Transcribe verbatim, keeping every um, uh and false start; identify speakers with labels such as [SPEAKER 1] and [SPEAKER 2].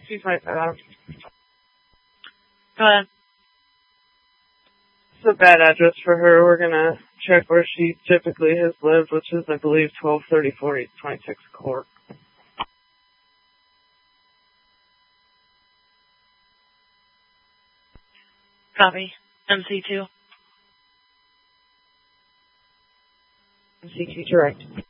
[SPEAKER 1] She's my uh,
[SPEAKER 2] Go ahead.
[SPEAKER 1] It's a bad address for her. We're gonna check where she typically has lived, which is, I believe, twelve thirty-four East twenty-sixth Court.
[SPEAKER 2] Copy. M C two.
[SPEAKER 1] M C two direct.